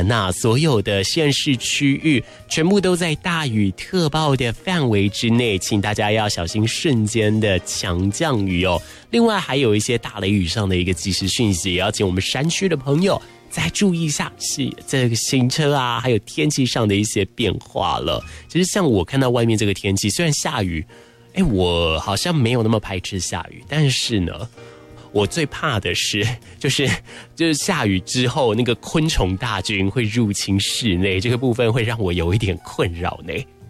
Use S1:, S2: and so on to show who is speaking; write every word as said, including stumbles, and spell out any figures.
S1: 南呐、啊，所有的县市区域全部都在大雨特报的范围之内，请大家要小心瞬间的强降雨哦。另外还有一些大雷雨上的一个即时讯息，也要请我们山区的朋友再注意一下是这个行车啊，还有天气上的一些变化了。其实像我看到外面这个天气，虽然下雨，哎，我好像没有那么排斥下雨，但是呢，我最怕的是，就是就是下雨之后，那个昆虫大军会入侵室内，这个部分会让我有一点困扰呢。